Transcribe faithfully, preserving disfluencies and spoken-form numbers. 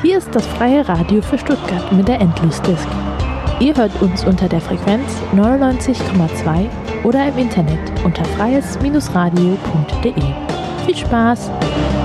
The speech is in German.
Hier ist das Freie Radio für Stuttgart mit der Endlosdisk. Ihr hört uns unter der Frequenz neunundneunzig Komma zwei oder im Internet unter freies Bindestrich radio punkt de. Viel Spaß!